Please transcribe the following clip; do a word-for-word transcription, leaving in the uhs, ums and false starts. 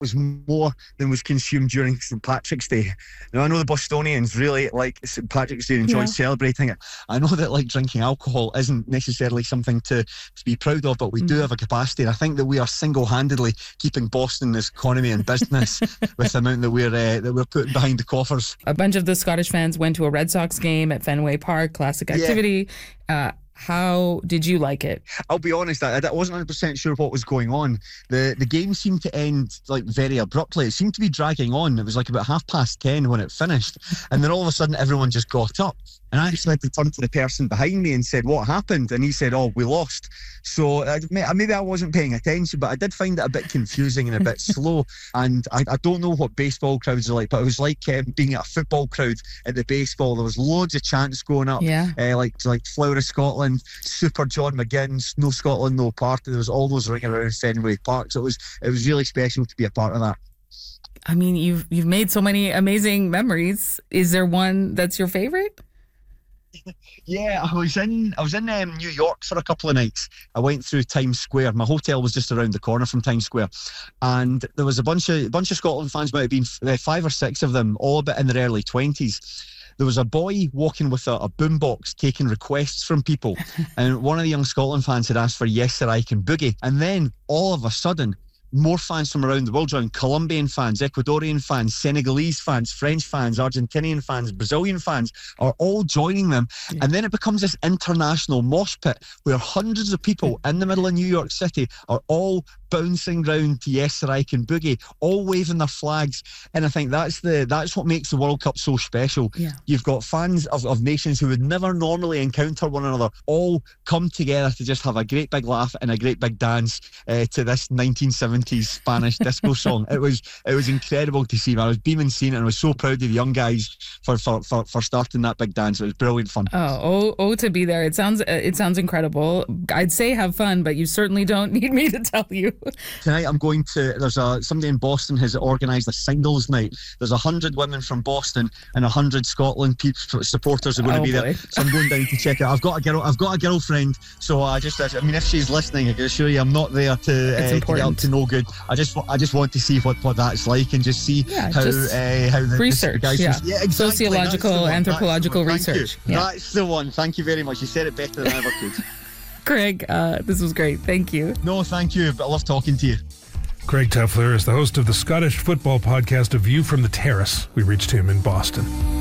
was more than was consumed during Saint Patrick's Day. Now, I know the Bostonians really like Saint Patrick's Day and enjoy yeah. celebrating it. I know that like drinking alcohol isn't necessarily something to, to be proud of, but we mm. do have a capacity, and I think that we are single-handedly keeping Boston's economy and business with the amount that we're uh, that we're putting behind the coffers. A bunch of the Scottish fans went to a Red Sox game at Fenway Park, classic activity. Yeah. Uh, How did you like it? I'll be honest, I, I wasn't one hundred percent sure what was going on. The the game seemed to end like very abruptly. It seemed to be dragging on. It was like about half past ten when it finished. And then all of a sudden everyone just got up. And I actually had to turn to the person behind me and said, what happened? And he said, oh, we lost. So uh, maybe I wasn't paying attention, but I did find it a bit confusing and a bit slow. And I, I don't know what baseball crowds are like, but it was like um, being at a football crowd at the baseball. There was loads of chants going up, yeah. uh, like like Flower of Scotland, Super John McGinn's, No Scotland, No Party. There was all those ringing around Fenway Park. So it was it was really special to be a part of that. I mean, you've you've made so many amazing memories. Is there one that's your favorite? Yeah, I was in I was in um, New York for a couple of nights. I went through Times Square. My hotel was just around the corner from Times Square, and there was a bunch of a bunch of Scotland fans. Might have been uh, five or six of them, all a bit in their early twenties. There was a boy walking with a, a boombox taking requests from people, and one of the young Scotland fans had asked for Yes Sir I Can Boogie, and then all of a sudden, more fans from around the world joined. Colombian fans, Ecuadorian fans, Senegalese fans, French fans, Argentinian fans, Brazilian fans are all joining them. Yeah. And then it becomes this international mosh pit where hundreds of people in the middle of New York City are all bouncing round to Yes Sir I Can Boogie, all waving their flags. And I think that's the that's what makes the World Cup so special. Yeah. You've got fans of, of nations who would never normally encounter one another all come together to just have a great big laugh and a great big dance uh, to this nineteen seventies Spanish disco song. It was it was incredible to see. Man. I was beaming seeing it, and I was so proud of the young guys for for, for, for starting that big dance. It was brilliant fun. Oh, oh, oh, to be there. It sounds it sounds incredible. I'd say have fun, but you certainly don't need me to tell you. Tonight I'm going to, there's a, somebody in Boston has organised a singles night. There's a hundred women from Boston and a hundred Scotland people, supporters are going oh to be boy. there. So I'm going down to check it out. I've got a girl, I've got a girlfriend, so I just, I mean, if she's listening, I can assure you I'm not there to, uh, to get up to no good. I just, I just want to see what, what that's like and just see yeah, how, just uh, how the research, guys yeah, yeah exactly. sociological, anthropological that's research. Yeah. Yeah. That's the one. Thank you very much. You said it better than I ever could. Craig, uh, this was great. Thank you. No, thank you. But I love talking to you. Craig Tefler is the host of the Scottish football podcast A View from the Terrace. We reached him in Boston.